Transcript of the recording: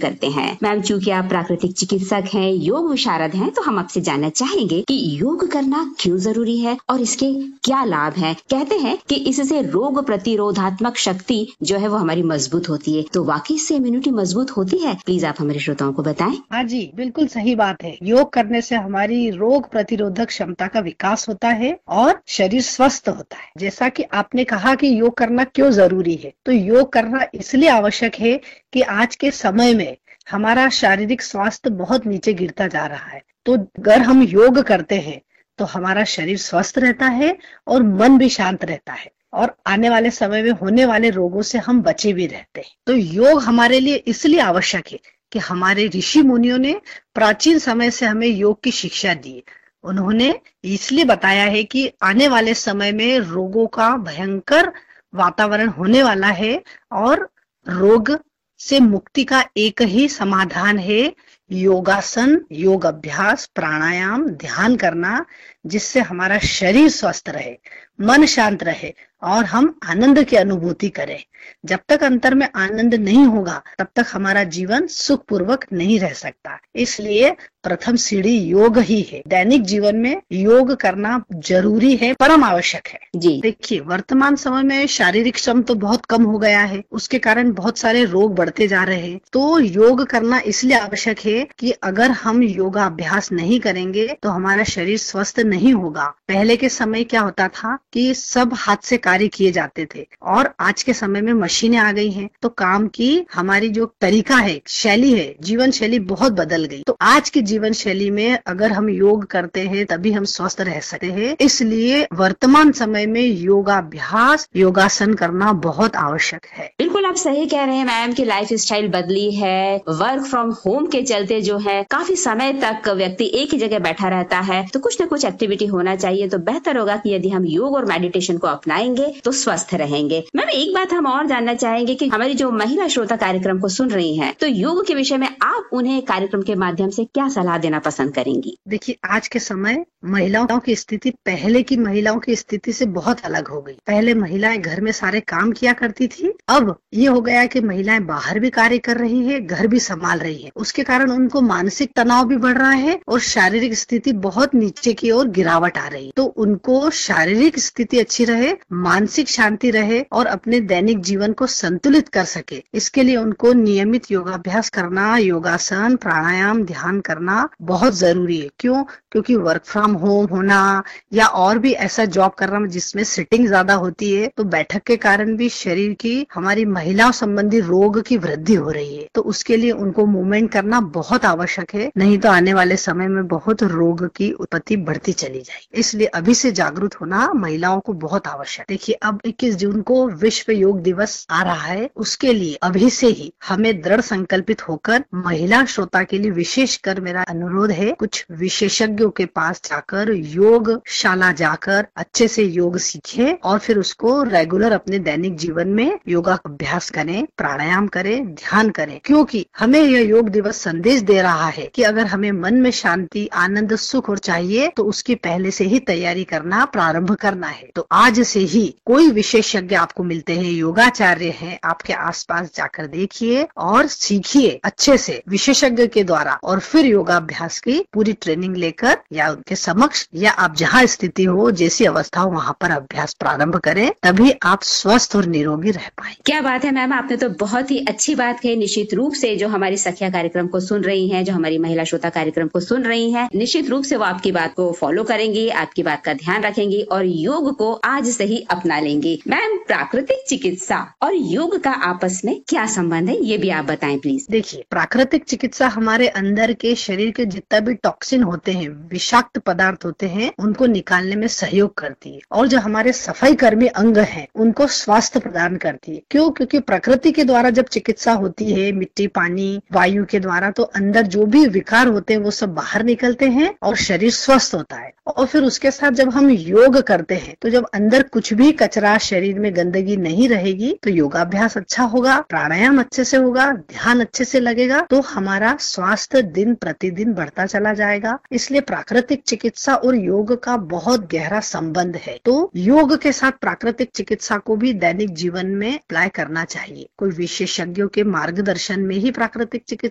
करते हैं। मैम, चूंकि आप प्राकृतिक चिकित्सक हैं, योग विशारद हैं, तो हम आपसे जानना चाहेंगे कि योग करना क्यों जरूरी है और इसके क्या लाभ हैं। कहते हैं कि इससे रोग प्रतिरोधात्मक शक्ति जो है वो हमारी मजबूत होती है, तो वाकई इससे इम्यूनिटी मजबूत होती है? प्लीज आप हमारे श्रोताओं को बताएं। हाँ जी, बिल्कुल सही बात है। योग करने से हमारी रोग प्रतिरोधक क्षमता का विकास होता है और शरीर स्वस्थ होता है। जैसा कि आपने कहा कि योग करना क्यों जरूरी है, तो योग करना इसलिए आवश्यक है कि आज के समय में हमारा शारीरिक स्वास्थ्य बहुत नीचे गिरता जा रहा है। तो अगर हम योग करते हैं तो हमारा शरीर स्वस्थ रहता है और मन भी शांत रहता है और आने वाले समय में होने वाले रोगों से हम बचे भी रहते हैं। तो योग हमारे लिए इसलिए आवश्यक है कि हमारे ऋषि मुनियों ने प्राचीन समय से हमें योग की शिक्षा दी। उन्होंने इसलिए बताया है कि आने वाले समय में रोगों का भयंकर वातावरण होने वाला है और रोग से मुक्ति का एक ही समाधान है योगासन, योग अभ्यास, प्राणायाम, ध्यान करना, जिससे हमारा शरीर स्वस्थ रहे, मन शांत रहे और हम आनंद की अनुभूति करें। जब तक अंतर में आनंद नहीं होगा तब तक हमारा जीवन सुखपूर्वक नहीं रह सकता। इसलिए प्रथम सीढ़ी योग ही है। दैनिक जीवन में योग करना जरूरी है, परम आवश्यक है। जी देखिए, वर्तमान समय में शारीरिक श्रम तो बहुत कम हो गया है, उसके कारण बहुत सारे रोग बढ़ते जा रहे हैं। तो योग करना इसलिए आवश्यक है कि अगर हम योगा अभ्यास नहीं करेंगे तो हमारा शरीर स्वस्थ नहीं होगा। पहले के समय क्या होता था कि सब हाथ से कार्य किए जाते थे और आज के समय में मशीनें आ गई हैं, तो काम की हमारी जो तरीका है, शैली है, जीवन शैली बहुत बदल गई। तो आज की जीवन शैली में अगर हम योग करते हैं तभी हम स्वस्थ रह सकते हैं। इसलिए वर्तमान समय में योगाभ्यास, योगासन करना बहुत आवश्यक है। बिल्कुल आप सही कह रहे हैं मैम कि लाइफ स्टाइल बदली है। वर्क फ्रॉम होम के चलते जो है काफी समय तक व्यक्ति एक ही जगह बैठा रहता है, तो कुछ न कुछ एक्टिविटी होना चाहिए। तो बेहतर होगा कि यदि हम योग और मेडिटेशन को अपनाएंगे तो स्वस्थ रहेंगे। मैम, एक बात हम और जानना चाहेंगे कि हमारी जो महिला श्रोता कार्यक्रम को सुन रही हैं, तो योग के विषय में आप उन्हें कार्यक्रम के माध्यम से क्या सलाह देना पसंद करेंगी? देखिए, आज के समय महिलाओं की स्थिति पहले की महिलाओं की स्थिति से बहुत अलग हो गई। पहले महिलाएं घर में सारे काम किया करती थी, अब ये हो गया कि महिलाएं बाहर भी कार्य कर रही है, घर भी संभाल रही है। उसके कारण उनको मानसिक तनाव भी बढ़ रहा है और शारीरिक स्थिति बहुत नीचे की ओर गिरावट आ रही है। तो उनको शारीरिक स्थिति अच्छी रहे, मानसिक शांति रहे और अपने दैनिक जीवन को संतुलित कर सके, इसके लिए उनको नियमित योगाभ्यास करना, योगासन, प्राणायाम, ध्यान करना बहुत जरूरी है। क्यों? क्योंकि वर्क फ्रॉम होम होना या और भी ऐसा जॉब करना जिसमें सिटिंग ज्यादा होती है, तो बैठक के कारण भी शरीर की, हमारी महिलाओं संबंधी रोग की वृद्धि हो रही है। तो उसके लिए उनको मूवमेंट करना बहुत आवश्यक है, नहीं तो आने वाले समय में बहुत रोग की उत्पत्ति बढ़ती चली जाएगी। इसलिए अभी से जागरूक होना महिलाओं को बहुत आवश्यक। देखिए, अब 21 जून को विश्व योग दिवस आ रहा है, उसके लिए अभी से ही हमें दृढ़ संकल्पित होकर महिला श्रोता के लिए विशेषकर मेरा अनुरोध है, कुछ विशेषज्ञों के पास जाकर, योगशाला जाकर अच्छे से योग सीखे और फिर उसको रेगुलर अपने दैनिक जीवन में योगा अभ्यास करें, प्राणायाम करें, ध्यान करें। क्योंकि हमें यह योग दिवस संदेश दे रहा है कि अगर हमें मन में शांति, आनंद, सुख और चाहिए तो उसकी पहले से ही तैयारी करना प्रारंभ करना है। तो आज से ही कोई विशेषज्ञ आपको मिलते हैं, योगाचार्य हैं, आपके आसपास जाकर देखिए और सीखिए अच्छे से विशेषज्ञ के द्वारा और फिर योगाभ्यास की पूरी ट्रेनिंग लेकर या उनके समक्ष या आप जहाँ स्थिति हो, जैसी अवस्था हो, वहाँ पर अभ्यास प्रारंभ करें, तभी आप स्वस्थ और निरोगी रह पाएंगे। क्या बात है मैम, आपने तो बहुत ही अच्छी बात कही। निश्चित रूप से जो हमारी सखिया कार्यक्रम को सुन रही हैं, जो हमारी महिला श्रोता कार्यक्रम को सुन रही हैं, निश्चित रूप से वो आपकी बात को फॉलो करेंगी, आपकी बात का ध्यान रखेंगी और योग को आज से ही अपना लेंगी। मैम, प्राकृतिक चिकित्सा और योग का आपस में क्या संबंध है, ये भी आप बताएं प्लीज। देखिए, प्राकृतिक चिकित्सा हमारे अंदर के शरीर के जितना भी टॉक्सिन होते हैं, विषाक्त पदार्थ होते हैं, उनको निकालने में सहयोग करती है और जो हमारे सफाई कर्मी अंग हैं, उनको स्वास्थ्य प्रदान करती है। क्यों? क्योंकि प्रकृति के द्वारा जब चिकित्सा होती है, मिट्टी, पानी, वायु के द्वारा, तो अंदर जो भी विकार होते हैं वो सब बाहर निकलते हैं और शरीर स्वस्थ होता है। और फिर उसके साथ जब हम योग करते हैं तो जब अंदर कुछ भी कचरा, शरीर में गंदगी नहीं रहेगी, तो योगाभ्यास अच्छा होगा, प्राणायाम अच्छे से होगा, ध्यान अच्छे से लगेगा, तो हमारा स्वास्थ्य दिन प्रतिदिन बढ़ता चला जाएगा। इसलिए प्राकृतिक चिकित्सा और योग का बहुत गहरा संबंध है। तो योग के साथ प्राकृतिक चिकित्सा को भी दैनिक जीवन में अप्लाई करना चाहिए। कोई विशेषज्ञों के मार्गदर्शन में ही प्राकृतिक चिकित्सा